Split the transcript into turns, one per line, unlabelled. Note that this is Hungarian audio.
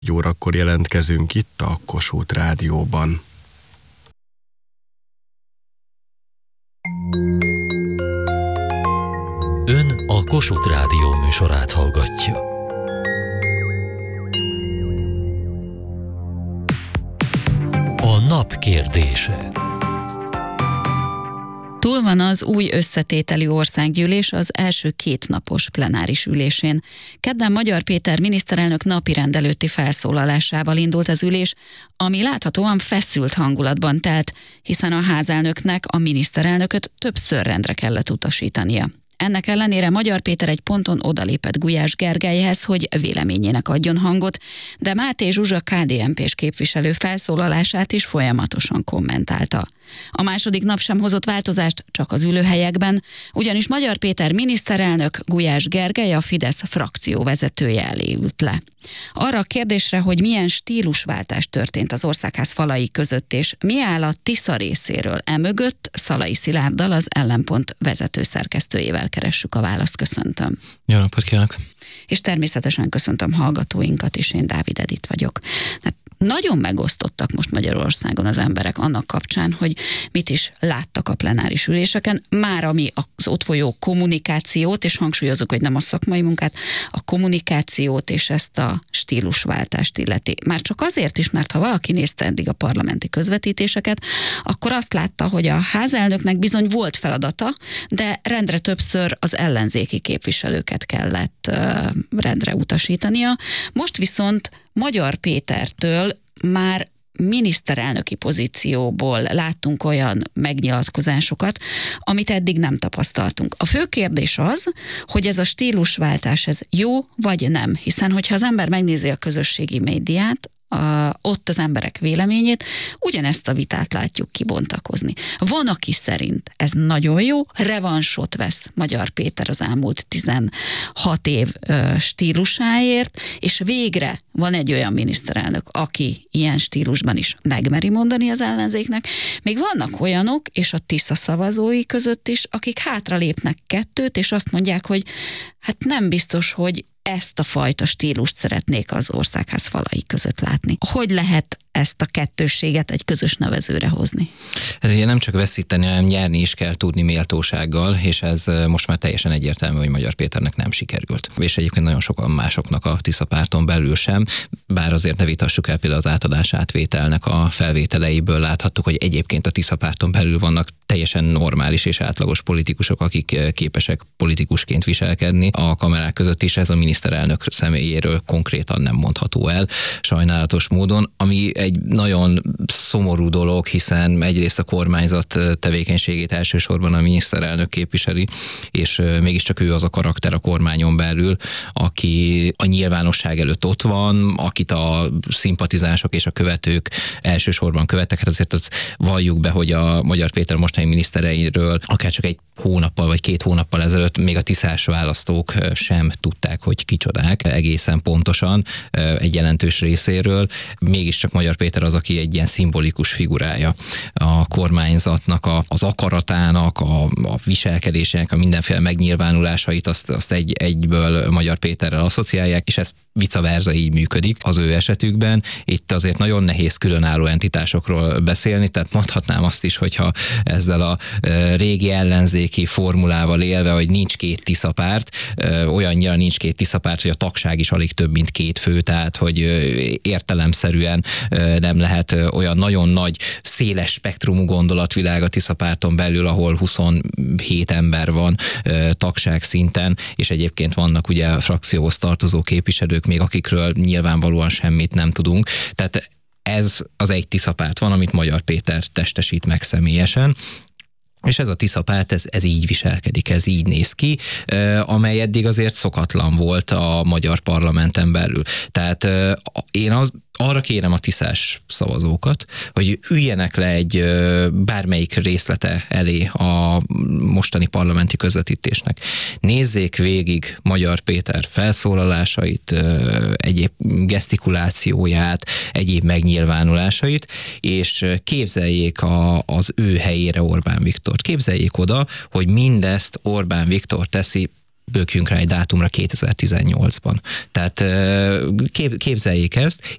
Egy órakor jelentkezünk itt a Kossuth Rádióban.
Ön a Kossuth Rádió műsorát hallgatja. A nap kérdése.
Túl van az új összetételi országgyűlés az első 2 napos plenáris ülésén. Kedden Magyar Péter miniszterelnök napirend előtti felszólalásával indult az ülés, ami láthatóan feszült hangulatban telt, hiszen a házelnöknek a miniszterelnököt többször rendre kellett utasítania. Ennek ellenére Magyar Péter egy ponton odalépett Gulyás Gergelyhez, hogy véleményének adjon hangot, de Máté Zsuzsa KDNP-s képviselő felszólalását is folyamatosan kommentálta. A második nap sem hozott változást, csak az ülőhelyekben, ugyanis Magyar Péter miniszterelnök Gulyás Gergely a Fidesz frakcióvezetője elé ült le. Arra a kérdésre, hogy milyen stílusváltás történt az Országház falai között, és mi áll a Tisza részéről emögött, Szalai Szilárddal, az Ellenpont vezető szerkesztőjével keressük a választ. Köszöntöm.
Jó napot kívánok!
És természetesen köszöntöm hallgatóinkat is, én Dávid Edith vagyok. Hát nagyon megosztottak most Magyarországon az emberek annak kapcsán, hogy mit is láttak a plenáris üléseken, már ami az ott folyó kommunikációt, és hangsúlyozok, hogy nem a szakmai munkát, a kommunikációt és ezt a stílusváltást illeti. Már csak azért is, mert ha valaki nézte eddig a parlamenti közvetítéseket, akkor azt látta, hogy a házelnöknek bizony volt feladata, de rendre többször az ellenzéki képviselőket kellett rendre utasítania. Most viszont Magyar Pétertől már miniszterelnöki pozícióból láttunk olyan megnyilatkozásokat, amit eddig nem tapasztaltunk. A fő kérdés az, hogy ez a stílusváltás ez jó vagy nem, hiszen hogyha az ember megnézi a közösségi médiát, ott az emberek véleményét, ugyanezt a vitát látjuk kibontakozni. Van, aki szerint ez nagyon jó, revansot vesz Magyar Péter az elmúlt 16 év stílusáért, és végre van egy olyan miniszterelnök, aki ilyen stílusban is megmeri mondani az ellenzéknek. Még vannak olyanok, és a Tisza szavazói között is, akik hátralépnek 2, és azt mondják, hogy hát nem biztos, hogy ezt a fajta stílust szeretnék az Országház falai között látni. Hogy lehet ezt a kettősséget egy közös nevezőre hozni?
Ez ugye nem csak veszíteni, hanem nyerni is kell tudni méltósággal, és ez most már teljesen egyértelmű, hogy Magyar Péternek nem sikerült. És egyébként nagyon sokan másoknak a Tisza párton belül sem, bár azért ne vitassuk el, például az átadás átvételnek a felvételeiből láthattuk, hogy egyébként a Tisza párton belül vannak teljesen normális és átlagos politikusok, akik képesek politikusként viselkedni. A kamerák között is ez a miniszterelnök személyéről konkrétan nem mondható el, sajnálatos módon, ami egy nagyon szomorú dolog, hiszen egyrészt a kormányzat tevékenységét elsősorban a miniszterelnök képviseli, és mégiscsak ő az a karakter a kormányon belül, aki a nyilvánosság előtt ott van, akit a szimpatizánsok és a követők elsősorban követtek. Hát azért azt valljuk be, hogy a Magyar Péter mostani minisztereiről akár csak 1 hónappal vagy 2 hónappal ezelőtt még a tiszás választók sem tudták, hogy kicsodák egészen pontosan egy jelentős részéről. Mégiscsak Magyar Péter az, aki egy ilyen szimbolikus figurája a kormányzatnak, az akaratának, a viselkedésének, a mindenféle megnyilvánulásait, azt egyből Magyar Péterrel asszociálják, és ez vice versa így működik az ő esetükben. Itt azért nagyon nehéz különálló entitásokról beszélni, tehát mondhatnám azt is, hogyha ezzel a régi ellenzéki formulával élve, hogy nincs 2 Tisza párt, olyannyira nincs 2 Tisza párt, hogy a tagság is alig több, mint 2 fő, tehát hogy értelemszerűen nem lehet olyan nagyon nagy, széles spektrumú gondolatvilág a Tisza párton belül, ahol 27 ember van tagság szinten, és egyébként vannak ugye a frakcióhoz tartozó képviselők még, akikről nyilvánvalóan semmit nem tudunk. Tehát ez az egy Tisza párt van, amit Magyar Péter testesít meg személyesen. És ez a Tisza párt, ez így viselkedik, ez így néz ki, amely eddig azért szokatlan volt a magyar parlamenten belül. Tehát én arra kérem a tiszás szavazókat, hogy üljenek le egy bármelyik részlete elé a mostani parlamenti közvetítésnek. Nézzék végig Magyar Péter felszólalásait, egyéb gesztikulációját, egyéb megnyilvánulásait, és képzeljék az ő helyére Orbán Viktort. Képzeljék oda, hogy mindezt Orbán Viktor teszi bökjünk rá egy dátumra 2018-ban. Tehát képzeljék ezt,